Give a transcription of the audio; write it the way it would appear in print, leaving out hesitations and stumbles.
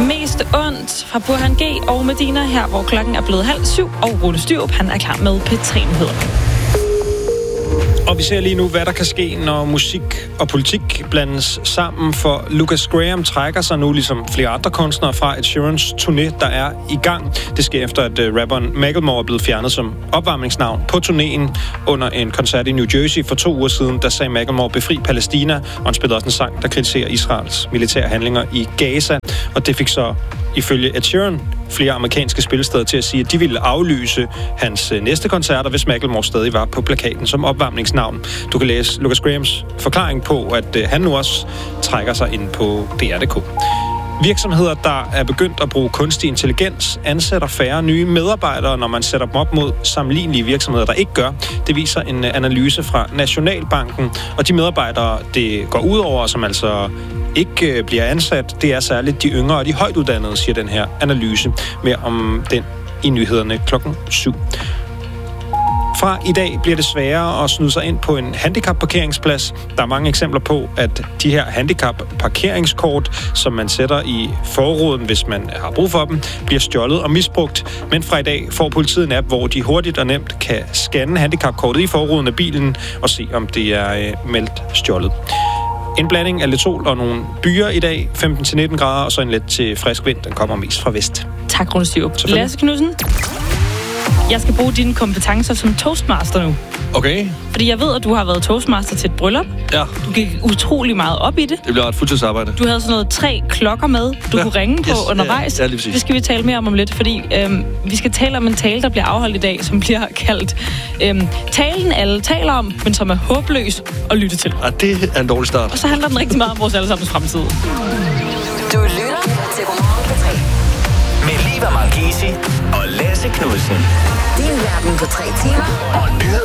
Mest ondt fra Burhan G og Medina her, hvor klokken er blevet 6:30, og Rune Styrup, han er klar med P3-nyheder. Og vi ser lige nu, hvad der kan ske, når musik og politik blandes sammen, for Lucas Graham trækker sig nu, ligesom flere andre kunstnere, fra Ed Sheerans turné, der er i gang. Det sker efter, at rapperen Macklemore er blevet fjernet som opvarmningsnavn på turnéen under en koncert i New Jersey for 2 uger siden. Der sagde Macklemore befri Palæstina, og han spillede også en sang, der kritiserer Israels militære handlinger i Gaza. Og det fik så ifølge Ed Sheeran flere amerikanske spillesteder til at sige, at de ville aflyse hans næste koncerter, hvis Macklemore stadig var på plakaten som opvarmningsnavn. Du kan læse Lucas Grahams forklaring på, at han nu også trækker sig ind på DR.dk. Virksomheder, der er begyndt at bruge kunstig intelligens, ansætter færre nye medarbejdere, når man sætter dem op mod sammenlignelige virksomheder, der ikke gør. Det viser en analyse fra Nationalbanken, og de medarbejdere, det går ud over, som altså ikke bliver ansat, det er særligt de yngre og de højtuddannede, siger den her analyse. Mere om den i nyhederne 7:00. Fra i dag bliver det sværere at snyde sig ind på en handicapparkeringsplads. Der er mange eksempler på, at de her handicapparkeringskort, som man sætter i forruden, hvis man har brug for dem, bliver stjålet og misbrugt. Men fra i dag får politiet en app, hvor de hurtigt og nemt kan scanne handicapkortet i forruden af bilen og se, om det er meldt stjålet. En blanding af lidt sol og nogle byer i dag, 15-19 grader, og så en let til frisk vind. Den kommer mest fra vest. Tak, Rune Styrup. Lasse Knudsen, jeg skal bruge dine kompetencer som toastmaster nu. Okay. Fordi jeg ved, at du har været toastmaster til et bryllup. Ja. Du gik utrolig meget op i det. Det bliver et fuldtidsarbejde. Du havde sådan noget 3 klokker med, du kunne ringe på undervejs. Ja, lige præcis. Det skal vi tale mere om lidt, fordi vi skal tale om en tale, der bliver afholdt i dag, som bliver kaldt talen alle taler om, men som er håbløs at lytte til. Ja, det er en dårlig start. Og så handler den rigtig meget om vores allesammens fremtid. Du lytter til Godmorgen på 3. Med Liva Marchese og Lasse Knudsen. Din verden på 3 timer. Og nyheder.